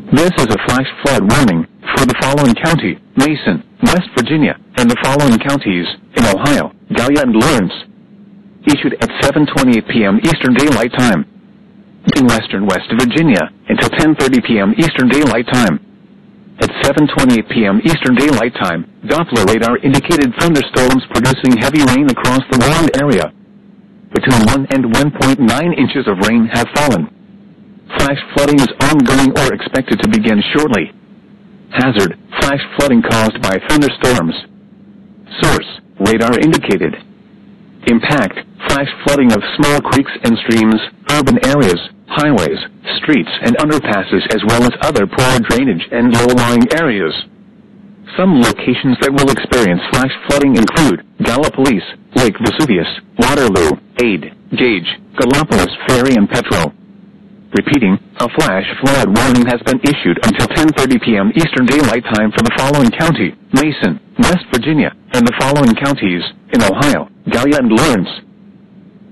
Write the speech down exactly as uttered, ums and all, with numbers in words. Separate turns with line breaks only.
This is a flash flood warning for the following county: Mason, West Virginia, and the following counties in Ohio: Gallia and Lawrence. Issued at seven twenty-eight p m Eastern Daylight Time. In western West Virginia until ten thirty p m Eastern Daylight Time. At seven twenty-eight p m Eastern Daylight Time, Doppler radar indicated thunderstorms producing heavy rain across the warned area. Between one and one point nine inches of rain have fallen. Flash flooding is ongoing or expected to begin shortly. Hazard: flash flooding caused by thunderstorms. Source: radar indicated. Impact: flash flooding of small creeks and streams, urban areas, highways, streets and underpasses, as well as other poor drainage and low-lying areas. Some locations that will experience flash flooding include Gallipolis, Lake Vesuvius, Waterloo, Ade, Gage, Gallipolis Ferry and Petro. Repeating, a flash flood warning has been issued until ten thirty p m Eastern Daylight Time for the following county: Mason, West Virginia, and the following counties in Ohio: Gallia and Lawrence.